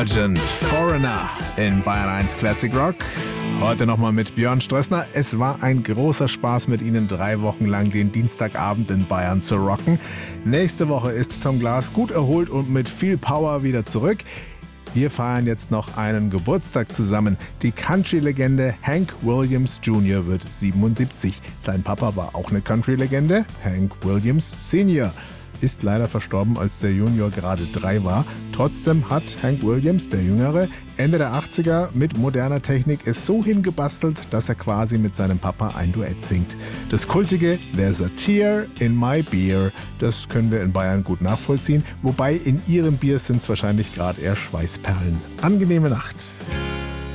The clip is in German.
Urgent Foreigner in Bayern 1 Classic Rock. Heute nochmal mit Björn Strössner. Es war ein großer Spaß mit Ihnen, 3 Wochen lang den Dienstagabend in Bayern zu rocken. Nächste Woche ist Tom Glas gut erholt und mit viel Power wieder zurück. Wir feiern jetzt noch einen Geburtstag zusammen. Die Country-Legende Hank Williams Jr. wird 77. Sein Papa war auch eine Country-Legende, Hank Williams Sr. Ist leider verstorben, als der Junior gerade 3 war. Trotzdem hat Hank Williams, der Jüngere, Ende der 80er mit moderner Technik es so hingebastelt, dass er quasi mit seinem Papa ein Duett singt. Das kultige There's a Tear in My Beer, das können wir in Bayern gut nachvollziehen. Wobei in Ihrem Bier sind es wahrscheinlich gerade eher Schweißperlen. Angenehme Nacht.